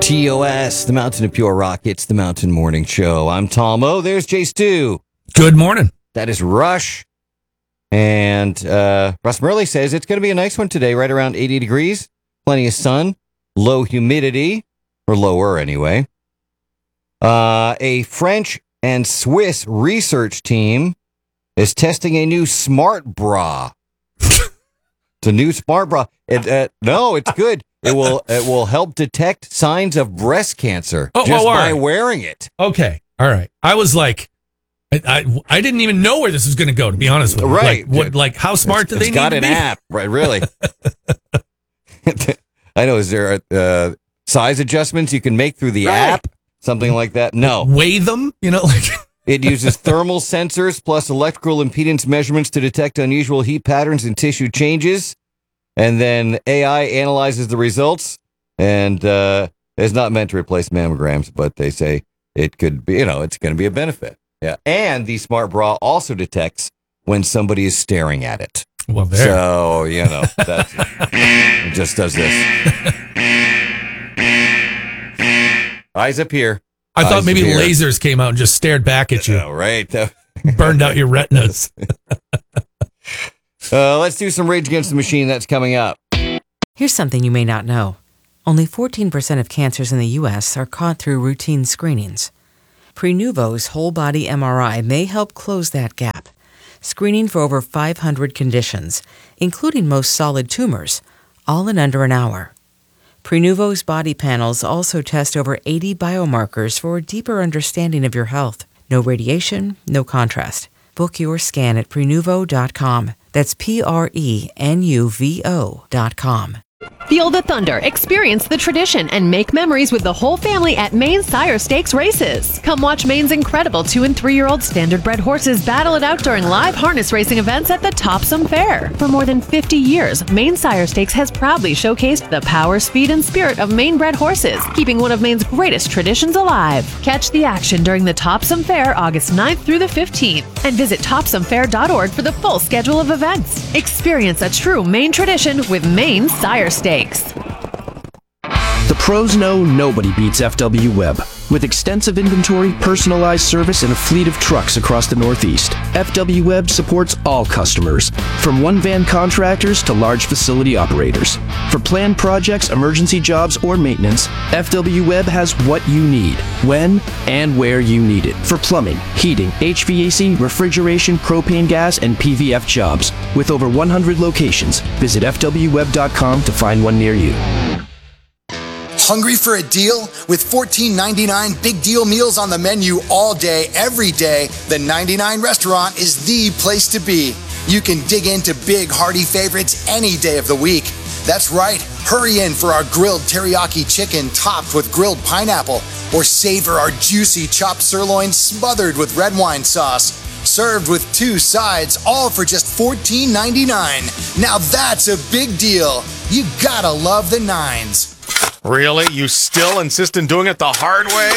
TOS, the Mountain of Pure Rock. It's the Mountain Morning Show. I'm Tom O. There's Jay Stu. Good morning. That is Rush. And Russ Murley says it's going to be a nice one today, right around 80 degrees. Plenty of sun, low humidity, or lower anyway. A French and Swiss research team is testing a new smart bra. It's a new smart bra. No, it's good. It will help detect signs of breast cancer by wearing it. Okay. All right. I was like, I didn't even know where this was going to go, to be honest with you. Right. Like how smart do they need to be? It's got an app, right? Really. I know. Is there size adjustments you can make through the app? Something like that? No. Weigh them? It uses thermal sensors plus electrical impedance measurements to detect unusual heat patterns and tissue changes. And then AI analyzes the results, and it's not meant to replace mammograms, but they say it could be, it's going to be a benefit. Yeah. And the smart bra also detects when somebody is staring at it. Well, there. So, it just does this. Eyes up here. I thought maybe lasers came out and just stared back at you. Right. Burned out your retinas. Let's do some Rage Against the Machine. That's coming up. Here's something you may not know. Only 14% of cancers in the U.S. are caught through routine screenings. Prenuvo's whole-body MRI may help close that gap, screening for over 500 conditions, including most solid tumors, all in under an hour. Prenuvo's body panels also test over 80 biomarkers for a deeper understanding of your health. No radiation, no contrast. Book your scan at Prenuvo.com. That's Prenuvo.com. Feel the thunder, experience the tradition, and make memories with the whole family at Maine Sire Stakes races. Come watch Maine's incredible 2- and 3-year-old standard-bred horses battle it out during live harness racing events at the Topsom Fair. For more than 50 years, Maine Sire Stakes has proudly showcased the power, speed, and spirit of Maine-bred horses, keeping one of Maine's greatest traditions alive. Catch the action during the Topsom Fair August 9th through the 15th, and visit TopsomFair.org for the full schedule of events. Experience a true Maine tradition with Maine Sire Stakes. The pros know nobody beats FW Web. With extensive inventory, personalized service, and a fleet of trucks across the Northeast, FW Web supports all customers, from one-van contractors to large facility operators. For planned projects, emergency jobs, or maintenance, FW Web has what you need, when and where you need it. For plumbing, heating, HVAC, refrigeration, propane gas, and PVF jobs. With over 100 locations, visit FWWeb.com to find one near you. Hungry for a deal? With $14.99 big deal meals on the menu all day, every day, the 99 Restaurant is the place to be. You can dig into big, hearty favorites any day of the week. That's right. Hurry in for our grilled teriyaki chicken topped with grilled pineapple, or savor our juicy chopped sirloin smothered with red wine sauce. Served with 2 sides, all for just $14.99. Now that's a big deal. You gotta love the Nines. Really? You still insist on doing it the hard way?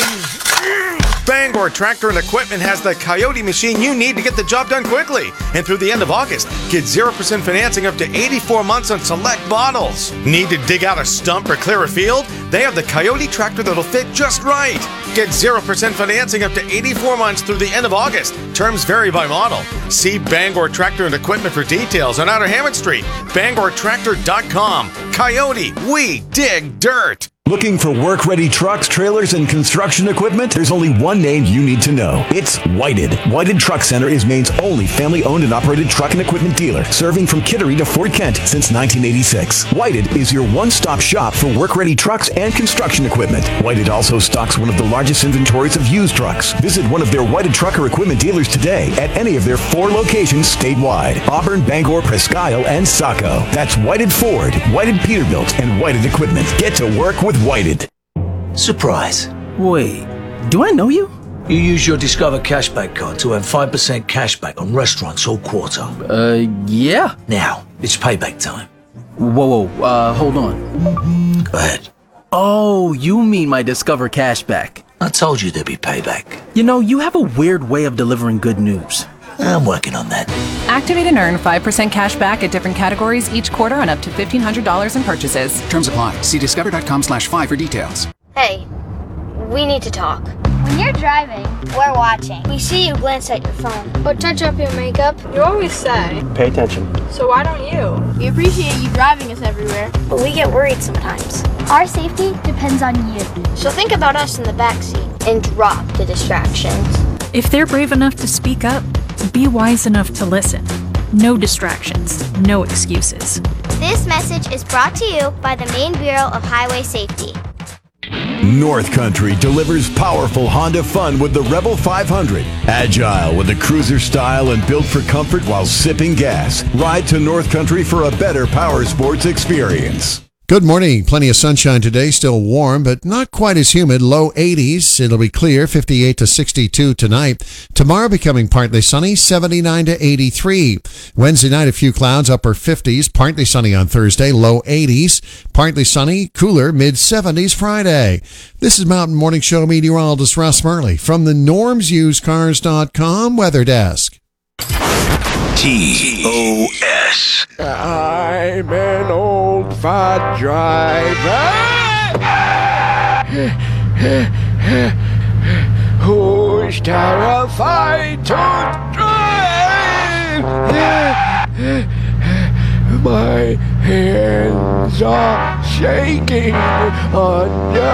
Bangor Tractor and Equipment has the Coyote machine you need to get the job done quickly. And through the end of August, get 0% financing up to 84 months on select models. Need to dig out a stump or clear a field? They have the Coyote tractor that'll fit just right. Get 0% financing up to 84 months through the end of August. Terms vary by model. See Bangor Tractor and Equipment for details on Outer Hammond Street. BangorTractor.com. Coyote, we dig dirt. Looking for work-ready trucks, trailers, and construction equipment? There's only one name you need to know. It's Whited. Whited Truck Center is Maine's only family-owned and operated truck and equipment dealer, serving from Kittery to Fort Kent since 1986. Whited is your one-stop shop for work-ready trucks and construction equipment. Whited also stocks one of the largest inventories of used trucks. Visit one of their Whited truck or equipment dealers today at any of their 4 locations statewide: Auburn, Bangor, Presque Isle, and Saco. That's Whited Ford, Whited Peterbilt, and Whited Equipment. Get to work with Whited. Surprise. Wait, do I know you? You use your Discover Cashback card to earn 5% cashback on restaurants all quarter. Yeah. Now, it's payback time. Whoa, hold on. Go ahead. Oh, you mean my Discover Cashback. I told you there'd be payback. You know, you have a weird way of delivering good news. I'm working on that. Activate and earn 5% cash back at different categories each quarter on up to $1,500 in purchases. Terms apply. See discover.com/5 for details. Hey, we need to talk. When you're driving, we're watching. We see you glance at your phone or touch up your makeup. You always say, Pay attention. so why don't you? We appreciate you driving us everywhere, but we get worried sometimes. Our safety depends on you. So think about us in the backseat and drop the distractions. If they're brave enough to speak up, be wise enough to listen. No distractions, no excuses. This message is brought to you by the Maine Bureau of Highway Safety. North Country delivers powerful Honda fun with the Rebel 500. Agile with the cruiser style and built for comfort while sipping gas. Ride to North Country for a better power sports experience. Good morning. Plenty of sunshine today. Still warm, but not quite as humid. Low 80s. It'll be clear. 58 to 62 tonight. Tomorrow becoming partly sunny. 79 to 83. Wednesday night, a few clouds. Upper 50s. Partly sunny on Thursday. Low 80s. Partly sunny. Cooler. Mid 70s Friday. This is Mountain Morning Show meteorologist Russ Murley from the normsusedcars.com weather desk. TOS. I'm an old fat driver who's terrified to drive. My hands are shaking on the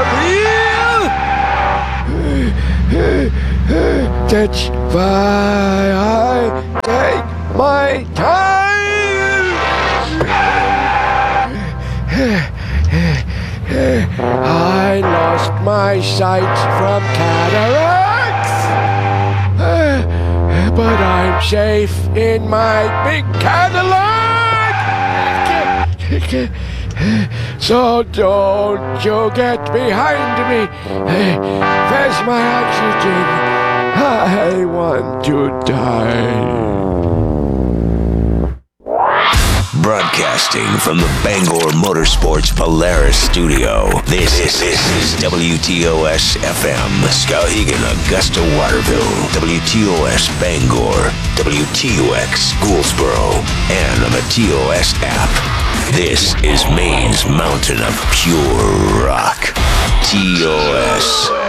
wheel. That's why I take my time. I lost my sight from cataracts, but I'm safe in my big Cadillac. So don't you get behind me. Where's my oxygen? I want to die. Broadcasting from the Bangor Motorsports Polaris studio, this is WTOS FM, Skowhegan, Augusta, Waterville, WTOS Bangor, WTUX Gouldsboro, and on the TOS app. This is Maine's mountain of pure rock. TOS.